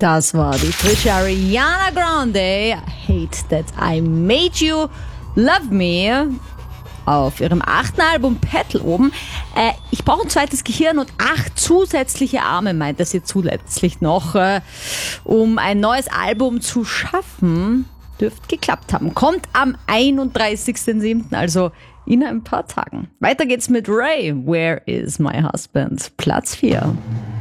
Das war die frische Ariana Grande. Hate That I Made You Love Me. Auf ihrem 8. Album Petal oben. Ich brauche ein zweites Gehirn und 8 zusätzliche Arme, meint er sie zusätzlich noch, um ein neues Album zu schaffen. Dürfte geklappt haben. Kommt am 31.07., also in ein paar Tagen. Weiter geht's mit Ray. Where is my husband? Platz 4.